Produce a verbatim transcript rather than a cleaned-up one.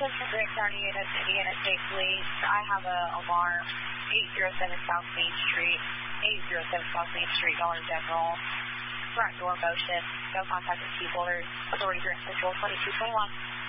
This is the Grant County unit, Indiana State Police. I have an alarm, eight oh seven South Main Street, eight oh seven South Main Street, Dollar General, front door motion. No contact with key holders. Authority Grant Central twenty-two twenty-one.